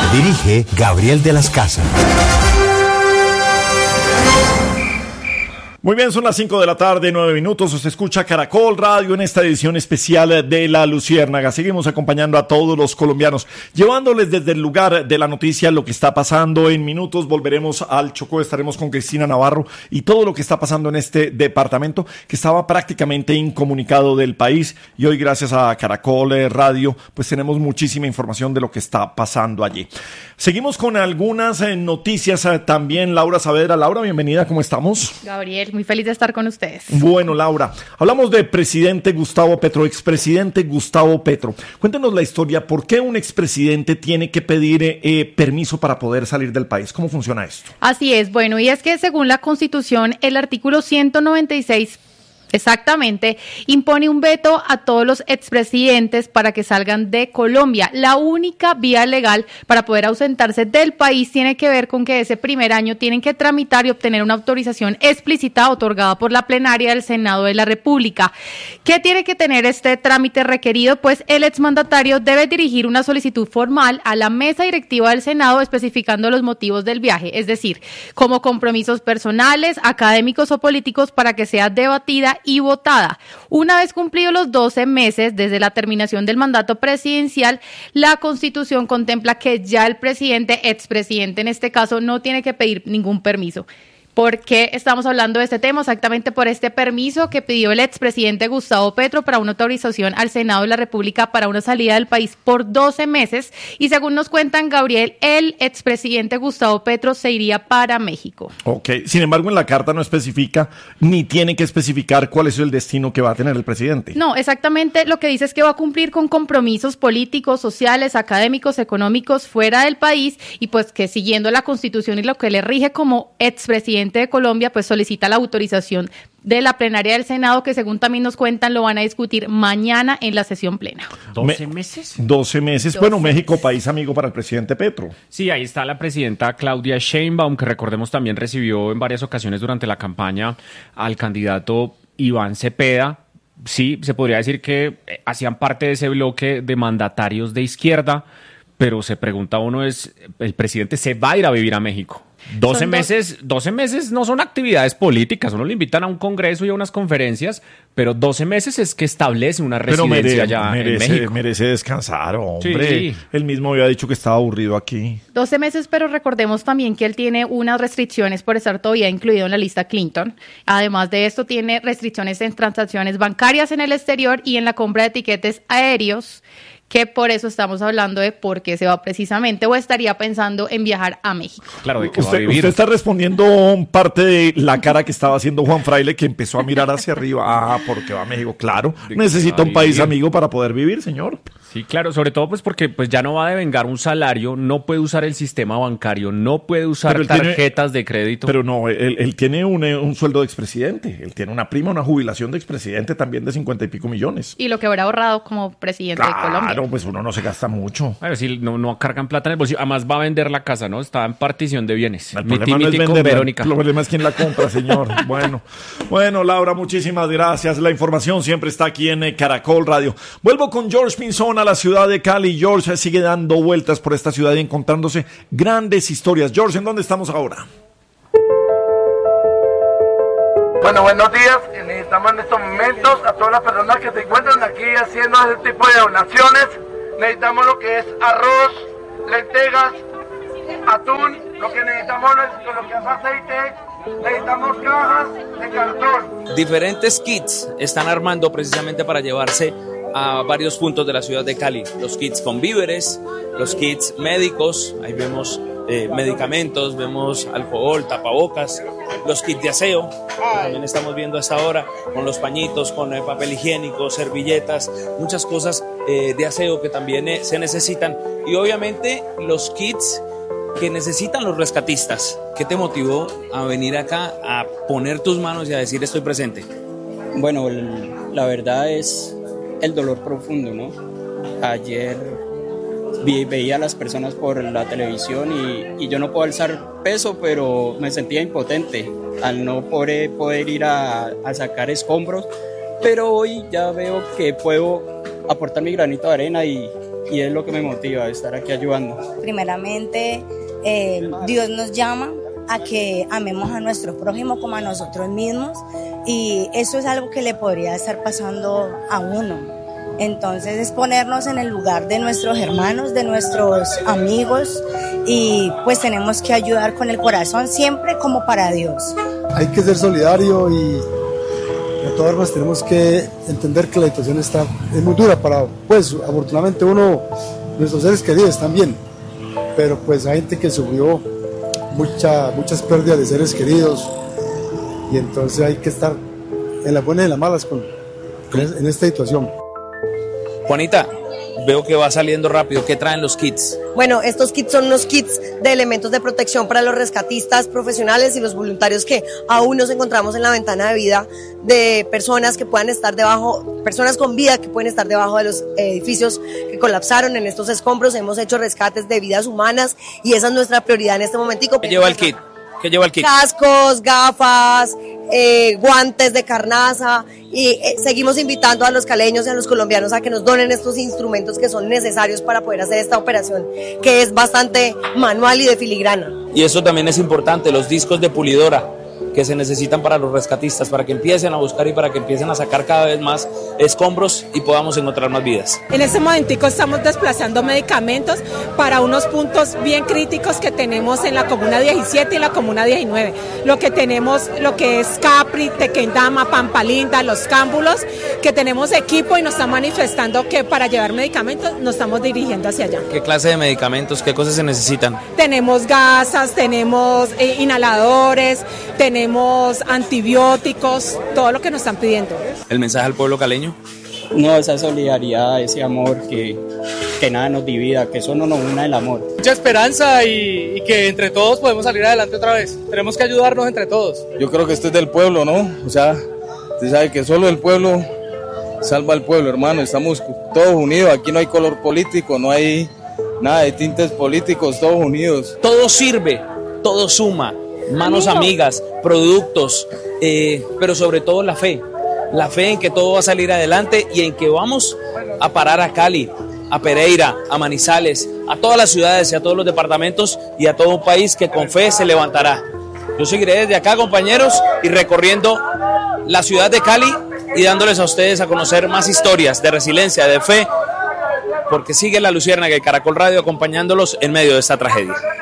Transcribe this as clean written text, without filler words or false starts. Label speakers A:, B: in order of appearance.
A: Dirige Gabriel de las Casas.
B: Muy bien, son las 5 de la tarde, 9 minutos. Usted escucha Caracol Radio en esta edición especial de La Luciérnaga. Seguimos acompañando a todos los colombianos, llevándoles desde el lugar de la noticia lo que está pasando. En minutos volveremos al Chocó, estaremos con Cristina Navarro y todo lo que está pasando en este departamento que estaba prácticamente incomunicado del país. Y hoy, gracias a Caracol Radio, pues tenemos muchísima información de lo que está pasando allí. Seguimos con algunas noticias también. Laura Saavedra. Laura, bienvenida, ¿cómo estamos?
C: Gabriel, muy feliz de estar con ustedes.
B: Bueno, Laura, hablamos de presidente Gustavo Petro, expresidente Gustavo Petro. Cuéntenos la historia, ¿por qué un expresidente tiene que pedir permiso para poder salir del país? ¿Cómo funciona esto?
C: Así es, bueno, y es que según la Constitución, el artículo 196 exactamente, impone un veto a todos los expresidentes para que salgan de Colombia. La única vía legal para poder ausentarse del país tiene que ver con que ese primer año tienen que tramitar y obtener una autorización explícita otorgada por la plenaria del Senado de la República. ¿Qué tiene que tener este trámite requerido? Pues el exmandatario debe dirigir una solicitud formal a la mesa directiva del Senado especificando los motivos del viaje, es decir, como compromisos personales, académicos o políticos para que sea debatida y votada. Una vez cumplidos los 12 meses desde la terminación del mandato presidencial, la Constitución contempla que ya el presidente, expresidente en este caso, no tiene que pedir ningún permiso. ¿Por qué estamos hablando de este tema? Exactamente por este permiso que pidió el expresidente Gustavo Petro para una autorización al Senado de la República para una salida del país por 12 meses. Y según nos cuentan, Gabriel, el expresidente Gustavo Petro se iría para México.
B: Ok, sin embargo, en la carta no especifica ni tiene que especificar cuál es el destino que va a tener el presidente.
C: No, exactamente lo que dice es que va a cumplir con compromisos políticos, sociales, académicos, económicos fuera del país y pues que siguiendo la Constitución y lo que le rige como expresidente de Colombia, pues solicita la autorización de la plenaria del Senado, que según también nos cuentan, lo van a discutir mañana en la sesión plena.
B: ¿12 meses? 12 meses. Bueno, México, país amigo para el presidente Petro.
D: Sí, ahí está la presidenta Claudia Sheinbaum, que recordemos también recibió en varias ocasiones durante la campaña al candidato Iván Cepeda. Sí, se podría decir que hacían parte de ese bloque de mandatarios de izquierda, pero se pregunta uno ¿el presidente se va a ir a vivir a México? 12 meses no son actividades políticas, uno le invitan a un congreso y a unas conferencias, pero 12 meses es que establece una residencia allá en México.
B: Merece descansar, hombre.
D: Sí.
B: Él mismo había dicho que estaba aburrido aquí.
C: 12 meses, pero recordemos también que él tiene unas restricciones por estar todavía incluido en la lista Clinton. Además de esto, tiene restricciones en transacciones bancarias en el exterior y en la compra de tiquetes aéreos, que por eso estamos hablando de por qué se va precisamente o estaría pensando en viajar a México.
D: Claro, de que va a vivir.
B: Usted está respondiendo parte de la cara que estaba haciendo Juan Fraile, que empezó a mirar hacia arriba. Ah, porque va a México, claro. Necesita un país amigo para poder vivir, señor.
D: Sí, claro, sobre todo pues porque pues ya no va a devengar un salario, no puede usar el sistema bancario, no puede usar tarjetas de crédito.
B: Pero no, él tiene un sueldo de expresidente, él tiene una prima, una jubilación de expresidente también de 50 y pico millones.
C: Y lo que habrá ahorrado como presidente de Colombia.
B: Claro, pues uno no se gasta mucho.
D: Bueno, sí, no cargan plata en el bolsillo, además va a vender la casa, ¿no? Está en partición de bienes.
B: El problema no es venderla, el problema es quién la compra, señor. Bueno, Laura, muchísimas gracias. La información siempre está aquí en Caracol Radio. Vuelvo con George Pinzón a la ciudad de Cali. George sigue dando vueltas por esta ciudad y encontrándose grandes historias. George, ¿en dónde estamos ahora?
E: Bueno, buenos días. Necesitamos en estos momentos a todas las personas que se encuentran aquí haciendo este tipo de donaciones. Necesitamos lo que es arroz, lentejas, atún. Lo que necesitamos es lo que es aceite. Necesitamos cajas de cartón.
F: Diferentes kits están armando precisamente para llevarse a varios puntos de la ciudad de Cali. Los kits con víveres, los kits médicos, ahí vemos medicamentos, vemos alcohol, tapabocas, los kits de aseo, que también estamos viendo hasta ahora, con los pañitos, con papel higiénico, servilletas, muchas cosas de aseo que también se necesitan. Y obviamente los kits que necesitan los rescatistas. ¿Qué te motivó a venir acá a poner tus manos y a decir estoy presente?
G: Bueno, la verdad es el dolor profundo, ¿no? Ayer veía a las personas por la televisión y yo no puedo alzar peso, pero me sentía impotente al no poder ir a sacar escombros, pero hoy ya veo que puedo aportar mi granito de arena y y es lo que me motiva a estar aquí ayudando.
H: Primeramente, Dios nos llama a que amemos a nuestro prójimo como a nosotros mismos, y eso es algo que le podría estar pasando a uno. Entonces es ponernos en el lugar de nuestros hermanos, de nuestros amigos, y pues tenemos que ayudar con el corazón siempre como para Dios.
I: Hay que ser solidario y de todas formas tenemos que entender que la situación es muy dura para, pues afortunadamente nuestros seres queridos están bien, pero pues hay gente que sufrió muchas pérdidas de seres queridos, y entonces hay que estar en las buenas y en las malas en esta situación.
F: Juanita, veo que va saliendo rápido. ¿Qué traen los kits?
J: Bueno, estos kits son unos kits de elementos de protección para los rescatistas profesionales y los voluntarios que aún nos encontramos en la ventana de vida de personas que puedan estar personas con vida que pueden estar debajo de los edificios que colapsaron en estos escombros. Hemos hecho rescates de vidas humanas y esa es nuestra prioridad en este momentico.
F: ¿Qué lleva el kit? ¿Qué lleva el kit?
J: Cascos, gafas, guantes de carnaza, y seguimos invitando a los caleños y a los colombianos a que nos donen estos instrumentos que son necesarios para poder hacer esta operación, que es bastante manual y de filigrana.
F: Y eso también es importante, los discos de pulidora que se necesitan para los rescatistas, para que empiecen a buscar y para que empiecen a sacar cada vez más escombros y podamos encontrar más vidas.
K: En este momentico estamos desplazando medicamentos para unos puntos bien críticos que tenemos en la comuna 17 y la comuna 19. Lo que es Capri, Tequendama, Pampalinda, Los Cámbulos, que tenemos equipo y nos están manifestando que para llevar medicamentos nos estamos dirigiendo hacia allá.
F: ¿Qué clase de medicamentos, qué cosas se necesitan?
K: Tenemos gasas, tenemos inhaladores, tenemos antibióticos, todo lo que nos están pidiendo.
F: ¿El mensaje al pueblo caleño?
G: No, esa solidaridad, ese amor que nada nos divida, que eso no nos une el amor.
L: Mucha esperanza y que entre todos podemos salir adelante otra vez. Tenemos que ayudarnos entre todos.
M: Yo creo que esto es del pueblo, ¿no? O sea, usted sabe que solo el pueblo salva al pueblo, hermano. Estamos todos unidos, aquí no hay color político, no hay nada de tintes políticos, todos unidos.
F: Todo sirve, todo suma. Manos amigas, productos, pero sobre todo la fe en que todo va a salir adelante y en que vamos a parar a Cali, a Pereira, a Manizales, a todas las ciudades y a todos los departamentos y a todo un país que con fe se levantará. Yo seguiré desde acá, compañeros, y recorriendo la ciudad de Cali y dándoles a ustedes a conocer más historias de resiliencia, de fe, porque sigue La Luciérnaga y Caracol Radio acompañándolos en medio de esta tragedia.